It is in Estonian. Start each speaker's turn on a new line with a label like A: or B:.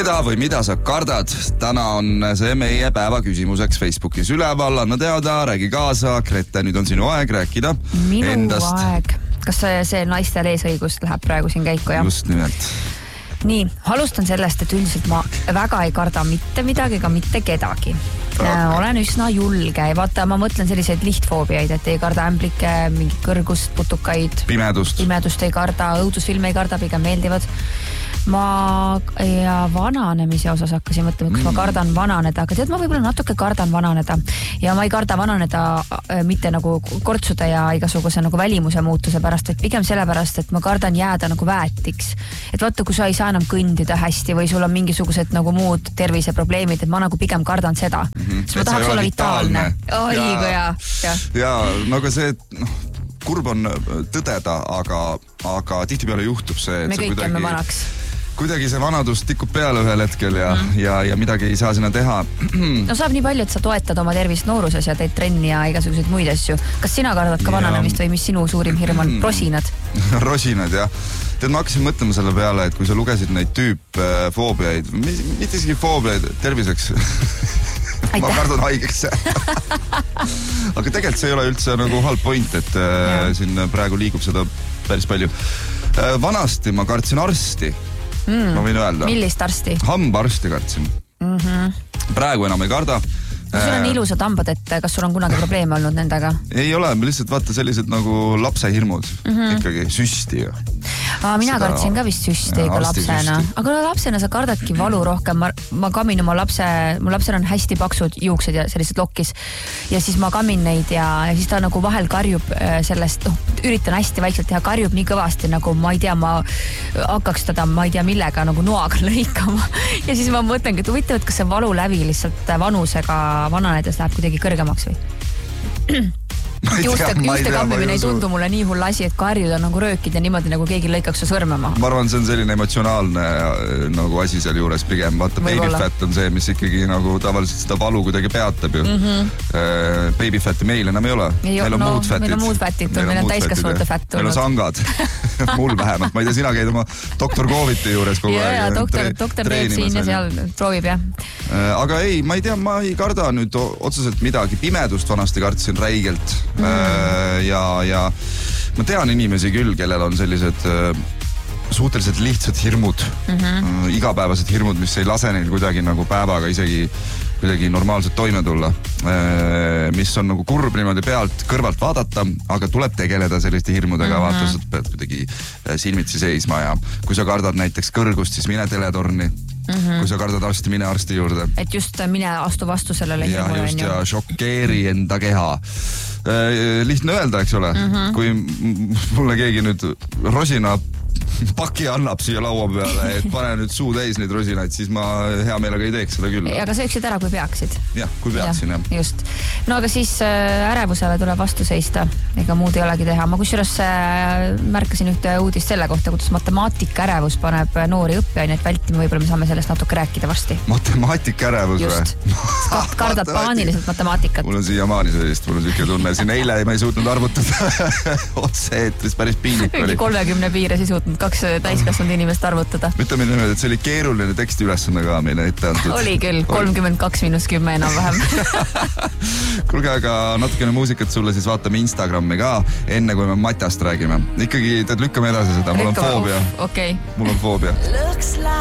A: Keda või mida sa kardad? Täna on see meie päeva küsimuseks Facebookis üleval. Anna teada, räägi kaasa. Grete, nüüd on sinu aeg rääkida
B: minu
A: endast.
B: Aeg. Kas see naistel eesõigust läheb praegu siin käiku, jah?
A: Just nimelt.
B: Nii, alustan sellest, et üldiselt ma väga ei karda mitte midagi ega mitte kedagi. Olen üsna julge. Vaata, ma mõtlen selliseid lihtfoobiaid, et ei karda ämblikke, mingit kõrgust, putukaid. Pimedust ei karda, õudusfilme ei karda, pigem meeldivad. Ja vananemise osas hakkasin mõtlema, kas ma kardan vananeda, aga tead, ma võib-olla natuke kardan vananeda ja ma ei karda vananeda mitte nagu kortsuda ja igasuguse nagu välimuse muutuse pärast, et pigem sellepärast, et ma kardan jääda nagu väetiks. Et vaata, kui sa ei saa enam kõndida hästi või sul on mingisugused nagu muud terviseprobleemid, et ma nagu pigem kardan seda. Siis ma tahaks olla vitaalne. Õigu ja.
A: Ja, no aga see, kurb on tõdeda, aga tihtipeale juhtub see, et
B: me kõik jääme vanaks.
A: Kuidagi see vanadus tikub peale ühel hetkel ja midagi ei saa sinna teha.
B: No saab nii palju, et sa toetad oma tervist nooruses ja teed trenni ja igasuguseid muid asju. Kas sina kardad ka vananemist või mis sinu suurim hirm on? Rosinad?
A: Rosinad, jah. Tead, ma hakkasin mõtlema selle peale, et kui sa lugesid neid tüüpfoobiaid, mitte isegi foobiaid, terviseks. Ma kardun haigeks. Aga tegelikult see ei ole üldse nagu halb point, et siin praegu liigub seda päris palju. Vanasti ma kartsin arsti. Ma võin öelda.
B: Millist arsti?
A: Hambaarsti kartsin. Praegu enam ei karda.
B: Sul on ilusad hambad, et kas sul on kunagi probleeme olnud nendega?
A: Ei ole, lihtsalt vaata sellised nagu lapsehirmud. Ikkagi süsti.
B: Mina kartsin ka vist süsti ka lapsena. Aga lapsena sa kardadki valu rohkem. Ma kamin oma mu lapsel on hästi paksud juuksed ja sellised lokkis. Ja siis ma kamin neid ja siis ta nagu vahel karjub sellest, üritan hästi vaikselt teha, karjub nii kõvasti, nagu ma ei tea, ma hakkaks teda, ma ei tea millega, nagu noaga lõikama. Ja siis ma mõtlengi, et huvitav, et kas see valu läbi lihtsalt vanusega vananedes läheb kuidagi kõrgemaks või? Juuste kammimine ei tundu mulle nii hull asi, et karjuda nagu röökid ja niimoodi nagu keegi lõikaks su sõrme maha.
A: Ma arvan, see on selline emotsionaalne nagu asi seal juures pigem. Vaata, babyfat on see, mis ikkagi nagu tavaliselt seda valu kuidagi peatab ju. Babyfatti meil enam ei ole. Meil on muud fatid.
B: Meil on muud fatid, meil on täiskasvanute fat tulnud.
A: Meil on sangad. Mul vähemalt. Ma ei tea, sina käid oma doktor Kooviti juures kogu aeg.
B: Ja, doktor teeb siin ja seal proovib, jah.
A: Aga ei, ma ei tea, ma ei karda nüüd otseselt midagi. Pimedust vanasti kartsin räigelt. Ja ma tean inimesi küll, kellel on sellised suhteliselt lihtsad hirmud, igapäevased hirmud, mis ei lase neil kuidagi nagu päevaga isegi kuidagi normaalselt toime tulla, mis on nagu kurb niimoodi kõrvalt vaadata, aga tuleb tegeleda selliste hirmudega, vaata, sa pead kuidagi silmitsi seisma ja kui sa kardad näiteks kõrgust, siis mine teletorni. Kui sa kardad arsti, mine arsti juurde.
B: Et just mine astu vastu sellele hirmule.
A: Ja šokeeri enda keha. Lihtne öelda, eks ole. Kui mulle keegi nüüd rosina paki annab siia laua peale, et pane nüüd suu täis neid rosinaid, siis ma hea meelega ei teeks seda küll.
B: Aga sa üksid ära, kui peaksid.
A: Jah, kui peaksin, jah.
B: Just. No aga siis ärevusele tuleb vastu seista. Ega muud ei olegi teha. Ma kusjuures märkasin ühte uudist selle kohta, kuidas matemaatika ärevus paneb noori õppeaineid vältima. Võib-olla me saame sellest natuke rääkida varsti.
A: Matemaatika ärevus või?
B: Just. Kardad paaniliselt matemaatikat.
A: Mul on siiamaani sellist, mul on siuke tunne. Siin eile ma ei suutnud arvutada otse eetris, päris piinlik oli. 30
B: piires ei suutnud kaks täiskasvanud inimest arvutada.
A: Ütleme niimoodi, et see oli keeruline teksti ülesanne ka meile ette antud.
B: Oli küll, 32-10 enam vähem.
A: Kuulge, aga natukene muusikat sulle, siis vaatame Instagrami ka, enne kui me Matjast räägime. Ikkagi, tead, lükkame edasi seda, mul on foobia.
B: Okay.
A: Mul on foobia.